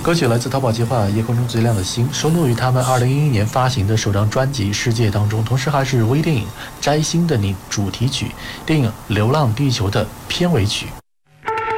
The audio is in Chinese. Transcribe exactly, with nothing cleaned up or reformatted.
歌曲来自淘宝计划《夜空中最亮的星》，收录于他们二零一一年发行的首张专辑《世界》当中，同时还是微电影《摘星的你》主题曲，电影《流浪地球》的片尾曲。